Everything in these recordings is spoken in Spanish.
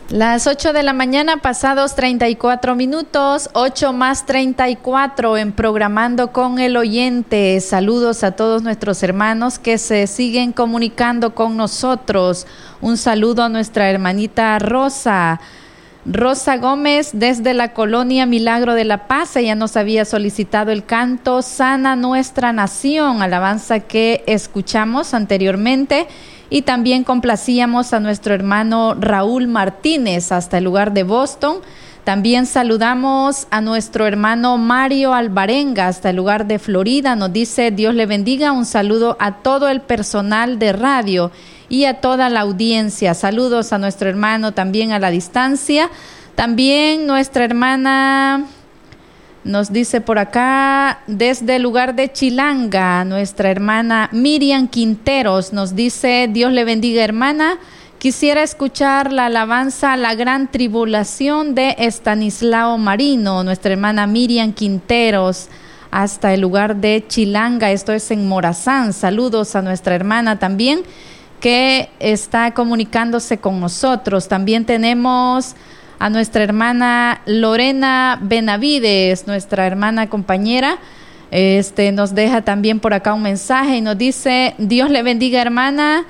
Las 8 de la mañana, pasados 34 minutos, 8 más 34 en Programando con el Oyente. Saludos a todos nuestros hermanos que se siguen comunicando con nosotros. Un saludo a nuestra hermanita Rosa Gómez desde la colonia Milagro de la Paz. Ella nos había solicitado el canto Sana Nuestra Nación, alabanza que escuchamos anteriormente. Y también complacíamos a nuestro hermano Raúl Martínez hasta el lugar de Boston. También saludamos a nuestro hermano Mario Alvarenga hasta el lugar de Florida. Nos dice: Dios le bendiga. Un saludo a todo el personal de radio y a toda la audiencia. Saludos a nuestro hermano también a la distancia. También nuestra hermana nos dice por acá, desde el lugar de Chilanga, nuestra hermana Miriam Quinteros nos dice: Dios le bendiga, hermana. Quisiera escuchar la alabanza La Gran Tribulación de Estanislao Marino. Nuestra hermana Miriam Quinteros hasta el lugar de Chilanga, esto es en Morazán. Saludos a nuestra hermana también que está comunicándose con nosotros. También tenemos a nuestra hermana Lorena Benavides, nuestra hermana compañera, nos deja también por acá un mensaje y nos dice: Dios le bendiga, hermana.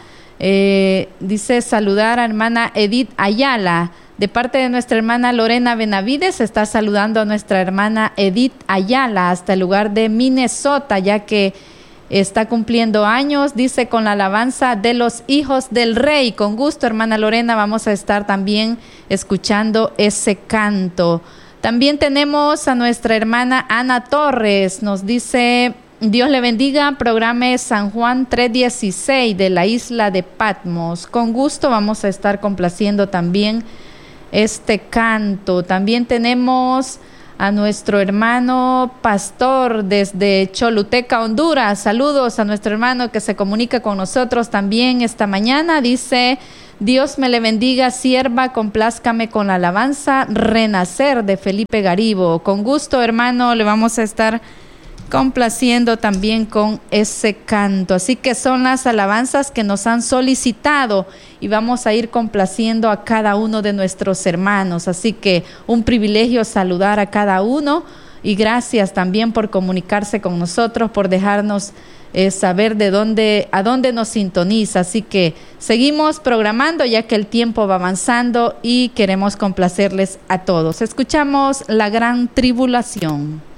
Dice saludar a hermana Edith Ayala. De parte de nuestra hermana Lorena Benavides, está saludando a nuestra hermana Edith Ayala hasta el lugar de Minnesota, ya que está cumpliendo años, dice, con la alabanza de los hijos del rey. Con gusto, hermana Lorena, vamos a estar también escuchando ese canto. También tenemos a nuestra hermana Ana Torres, nos dice: Dios le bendiga, programa San Juan 3:16 de la isla de Patmos. Con gusto vamos a estar complaciendo también este canto. También tenemos a nuestro hermano Pastor desde Choluteca, Honduras. Saludos a nuestro hermano que se comunica con nosotros también esta mañana. Dice: Dios me le bendiga, sierva, complázcame con la alabanza Renacer de Felipe Garibo. Con gusto, hermano, le vamos a estar complaciendo también con ese canto. Así que son las alabanzas que nos han solicitado y vamos a ir complaciendo a cada uno de nuestros hermanos. Así que un privilegio saludar a cada uno y gracias también por comunicarse con nosotros, por dejarnos saber a dónde nos sintoniza. Así que seguimos programando ya que el tiempo va avanzando y queremos complacerles a todos. Escuchamos La Gran Tribulación.